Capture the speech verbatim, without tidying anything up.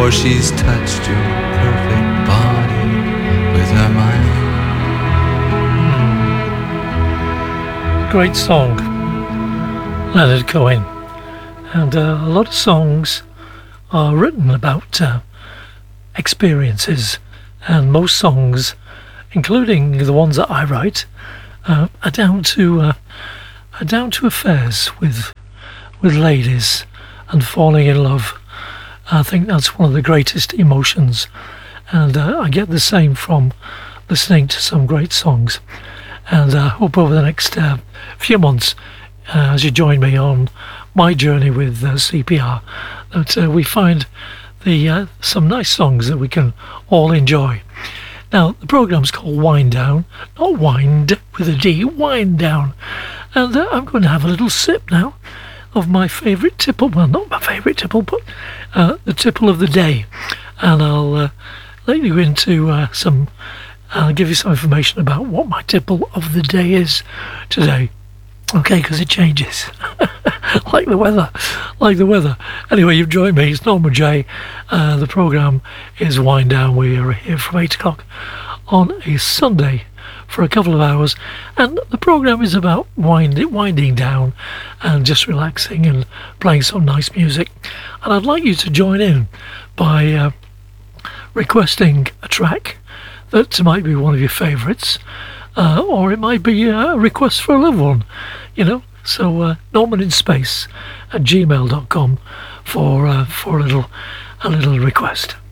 for she's touched your perfect body with her mind. Great song, Leonard Cohen. And uh, a lot of songs are written about uh, experiences, and most songs, including the ones that I write, uh, are down to uh, are down to affairs with with ladies and falling in love. I think that's one of the greatest emotions, and uh, I get the same from listening to some great songs. And I hope over the next uh, few months, uh, as you join me on my journey with uh, C P R, that uh, we find the uh, some nice songs that we can all enjoy. Now, the programme's called Wind Down, not Wind with a D, Wind Down. And uh, I'm going to have a little sip now of my favourite tipple, well, not my favourite tipple, but uh, the tipple of the day. And I'll uh, let you into uh, some, I'll give you some information about what my tipple of the day is today. Okay, because it changes. like the weather, like the weather. Anyway, you've joined me. It's Norman J. Uh, the programme is Wind Down. We are here from eight o'clock on a Sunday for a couple of hours, and the programme is about wind, winding down and just relaxing and playing some nice music. And I'd like you to join in by uh, requesting a track that might be one of your favourites, uh, or it might be a request for a loved one, you know. So uh, Norman in space at gmail dot com for uh, for a little a little request.